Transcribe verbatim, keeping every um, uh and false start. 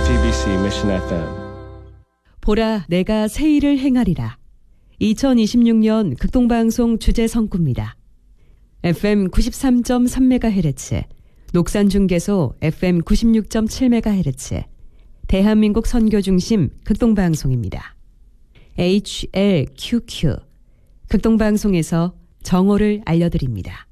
티비씨 Mission 에프엠. 보라 내가 새 일을 행하리라. 이천이십육 년 극동방송 주제 성구입니다. 에프엠 구십삼 점 삼 메가헤르츠, 녹산중계소 에프엠 구십육 점 칠 메가헤르츠, 대한민국 선교중심 극동방송입니다. 에이치엘큐큐, 극동방송에서 정오를 알려드립니다.